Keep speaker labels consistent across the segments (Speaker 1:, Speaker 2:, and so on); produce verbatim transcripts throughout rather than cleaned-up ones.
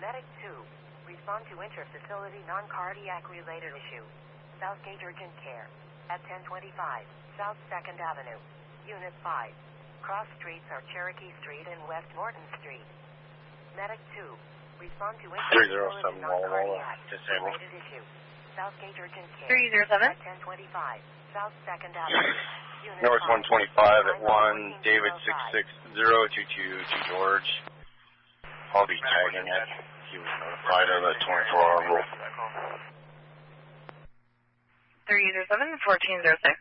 Speaker 1: Medic two, respond to inter-facility non-cardiac related issue. Southgate Urgent Care. At ten twenty-five, South second Avenue. Unit five. Cross streets are Cherokee Street and West Morton Street. Medic two, respond to inter-facility non-cardiac related issue. Southgate Urgent Care.
Speaker 2: three zero seven.
Speaker 1: At ten twenty-five, South second Avenue. Unit
Speaker 3: North
Speaker 1: five.
Speaker 3: one twenty-five at one, David six six zero two two to George. I'll be tagging it. He was notified of a twenty-four hour rule.
Speaker 2: three zero seven, fourteen zero six.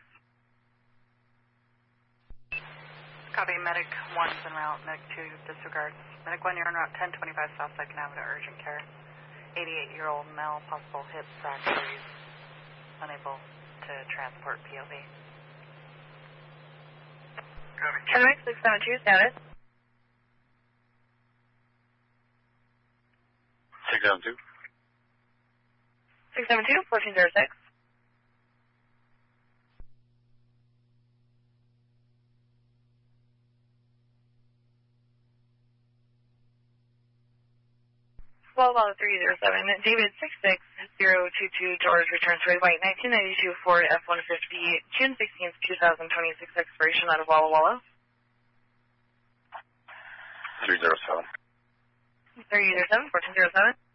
Speaker 4: Copy, Medic one is en route, Medic two disregard. Medic one, you're en route ten twenty-five South second Avenue, urgent care. eighty-eight-year-old male, possible hip fractures, unable to transport P O V.
Speaker 2: Kennewick six seven two, status.
Speaker 3: six seven two.
Speaker 2: six seven two, fourteen zero six. Well, about three zero seven. David six six zero two two, George returns to White nineteen ninety-two Ford F one fifty, June sixteenth, two thousand twenty-six, expiration out of Walla Walla.
Speaker 3: three zero seven.
Speaker 2: three zero seven, fourteen zero seven.